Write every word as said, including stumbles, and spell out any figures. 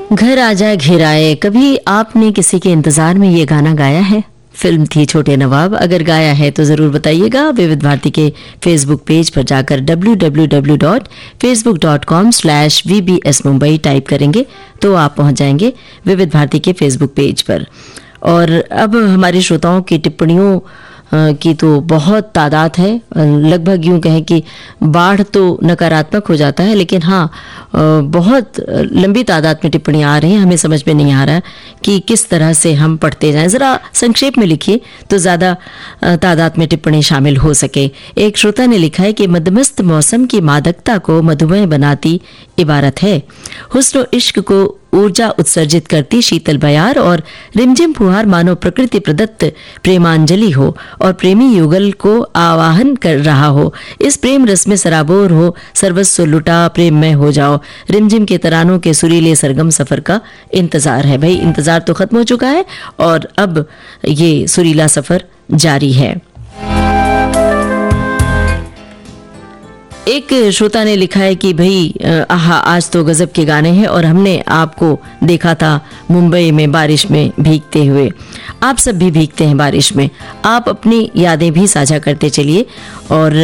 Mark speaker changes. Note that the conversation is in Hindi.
Speaker 1: घर आजा घेराए, कभी आपने किसी के इंतजार में ये गाना गाया है? फिल्म थी छोटे नवाब। अगर गाया है तो ज़रूर बताइएगा। विविध भारती के फेसबुक पेज पर जाकर W W W dot Facebook dot com slash we B S Mumbai type करेंगे तो आप पहुंच जाएंगे विविध भारती के फेसबुक पेज पर। और अब हमारे श्रोताओं की टिप्पणियों की तो बहुत तादाद है। लगभग यूं कहें कि बाढ़ तो नकारात्मक हो जाता है, लेकिन हाँ बहुत लंबी तादाद में टिप्पणियां आ रही हैं। हमें समझ में नहीं आ रहा कि किस तरह से हम पढ़ते जाएं। ज़रा संक्षेप में लिखिए तो ज़्यादा तादाद में टिप्पणी शामिल हो सके। एक श्रोता ने लिखा है कि मदमस्त मौसम की मादकता को मधुमेह बनाती इबारत है। हुस्न इश्क को ऊर्जा उत्सर्जित करती शीतल बयार और रिमझिम फुहार मानो प्रकृति प्रदत्त प्रेमांजलि हो और प्रेमी युगल को आवाहन कर रहा हो। इस प्रेम रस में सराबोर हो, सर्वस्व लुटा प्रेम में हो जाओ। रिमझिम के तरानों के सुरीले सरगम सफर का इंतजार है। भाई इंतजार तो खत्म हो चुका है और अब ये सुरीला सफर जारी है। एक श्रोता ने लिखा है कि भाई आहा आज तो गजब के गाने हैं और हमने आपको देखा था मुंबई में बारिश में भीगते हुए। आप सब भी भीगते हैं बारिश में, आप अपनी यादें भी साझा करते चलिए और